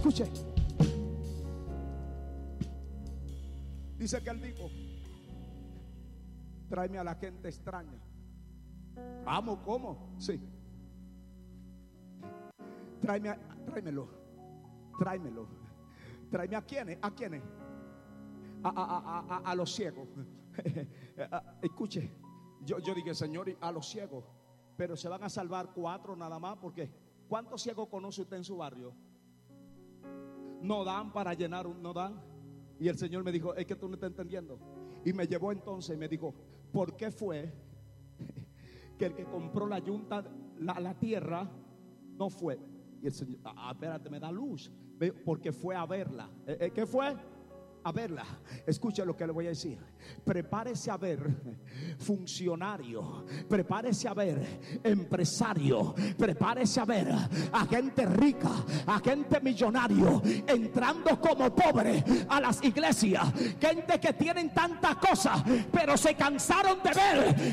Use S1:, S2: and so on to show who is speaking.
S1: Escuche. Dice que él dijo: tráeme a la gente extraña. Vamos, ¿cómo? Sí. Tráemelo. Tráeme a quiénes, a los ciegos. Escuche, yo dije: Señor, a los ciegos, pero se van a salvar 4 nada más, porque ¿cuántos ciegos conoce usted en su barrio? No dan para llenar, no dan. Y el Señor me dijo: es que tú no estás entendiendo. Y me llevó entonces y me dijo: ¿por qué fue que el que compró la yunta, la tierra, no fue? Y el Señor: espérate, me da luz. Porque fue a verla. ¿Qué fue? A verla. Escuche lo que le voy a decir. Prepárese a ver funcionario, prepárese a ver empresario, prepárese a ver a gente rica, a gente millonario entrando como pobre a las iglesias. Gente que tienen tantas cosas, pero se cansaron de ver